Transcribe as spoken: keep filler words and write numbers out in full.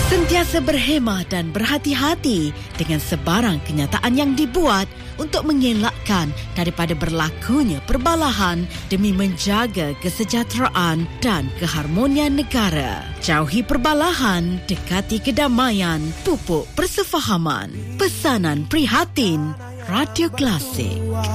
Sentiasa berhemah dan berhati-hati dengan sebarang kenyataan yang dibuat untuk mengelakkan daripada berlakunya perbalahan demi menjaga kesejahteraan dan keharmonian negara. Jauhi perbalahan, dekati kedamaian, pupuk persefahaman. Pesanan prihatin Radio Klasik.